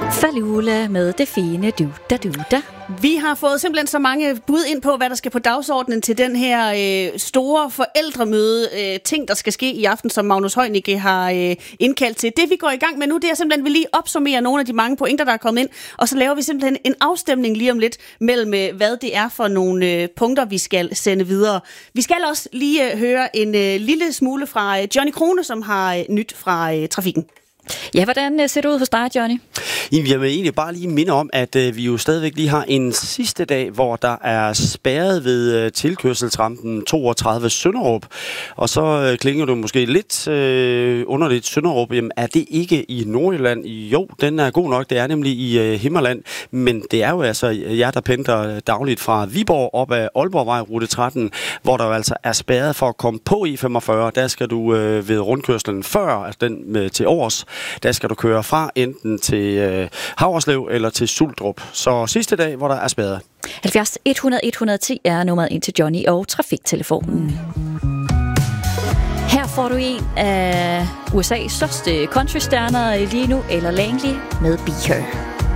Falula med det fine du-da-du-da. Vi har fået simpelthen så mange bud ind på, hvad der skal på dagsordenen til den her store forældremøde, ting, der skal ske i aften, som Magnus Heunicke har indkaldt til. Det, vi går i gang med nu, det er simpelthen, vi lige opsummere nogle af de mange pointer, der er kommet ind, og så laver vi simpelthen en afstemning lige om lidt mellem, hvad det er for nogle punkter, vi skal sende videre. Vi skal også lige høre en lille smule fra Johnny Krone, som har nyt fra trafikken. Ja, hvordan ser det ud hos dig, Johnny? Jeg vil egentlig bare lige minde om, at vi jo stadigvæk lige har en sidste dag, hvor der er spærret ved tilkørselsrampen 32 Sønderup. Og så klinger du måske lidt underligt Sønderup. Jamen, er det ikke i Nordjylland? Jo, den er god nok. Det er nemlig i Himmerland. Men det er jo altså jer, der pendler dagligt fra Viborg op ad Aalborgvej, rute 13, hvor der jo altså er spærret for at komme på I45. Der skal du ved rundkørslen før, altså den til Års, der skal du køre fra enten til Haverslev eller til Suldrup. Så sidste dag, hvor der er spærret. 70 100 110 er nummeret ind til Johnny og trafiktelefonen. Her får du en af USA's største countrystjerner lige nu, eller Langley med Be Her.